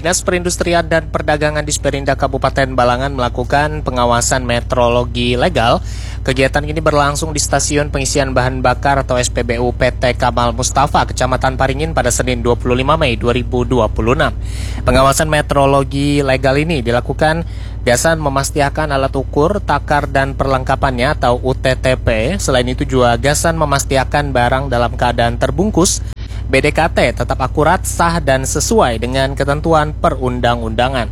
Dinas Perindustrian dan Perdagangan Disperindak Kabupaten Balangan melakukan pengawasan metrologi legal. Kegiatan ini berlangsung di Stasiun Pengisian Bahan Bakar atau SPBU PT Kamal Mustafa, Kecamatan Paringin pada Senin 25 Mei 2026. Pengawasan metrologi legal ini dilakukan Gasan memastikan alat ukur, takar, dan perlengkapannya atau UTTP. Selain itu juga Gasan memastikan barang dalam keadaan terbungkus, BDKT tetap akurat, sah, dan sesuai dengan ketentuan perundang-undangan.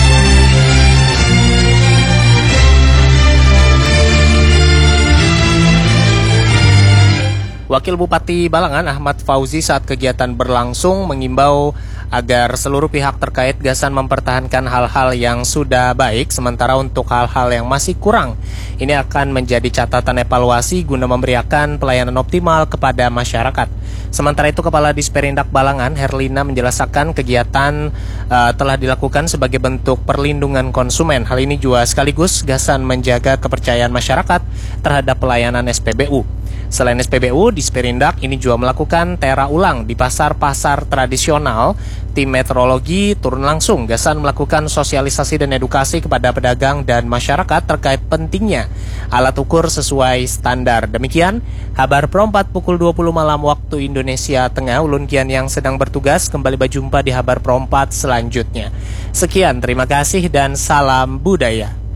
Wakil Bupati Balangan Ahmad Fauzi saat kegiatan berlangsung mengimbau agar seluruh pihak terkait Gasan mempertahankan hal-hal yang sudah baik, sementara untuk hal-hal yang masih kurang, ini akan menjadi catatan evaluasi guna memberikan pelayanan optimal kepada masyarakat. Sementara itu, Kepala Disperindak Balangan Herlina menjelaskan kegiatan telah dilakukan sebagai bentuk perlindungan konsumen. Hal ini juga sekaligus Gasan menjaga kepercayaan masyarakat terhadap pelayanan SPBU. Selain SPBU, Disperindak ini juga melakukan tera ulang di pasar-pasar tradisional. Tim metrologi turun langsung Gasan melakukan sosialisasi dan edukasi kepada pedagang dan masyarakat terkait pentingnya alat ukur sesuai standar. Demikian kabar Pro 4 pukul 20 malam waktu Indonesia Tengah. Ulun Kian yang sedang bertugas kembali berjumpa di kabar Pro 4 selanjutnya. Sekian, terima kasih dan salam budaya.